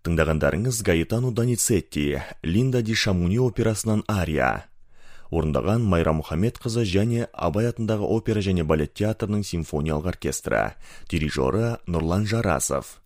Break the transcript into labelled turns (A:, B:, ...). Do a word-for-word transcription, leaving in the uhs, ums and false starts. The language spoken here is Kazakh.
A: Тыңдағандарыңыз Гаэтано Доницетти, Линда ди Шамуни операсынан ария. Орындаған Майра Мухаммед қызы және Абай атындағы опера және балет театрының симфониялық оркестрі. Дирижері Нұрлан Жарасов.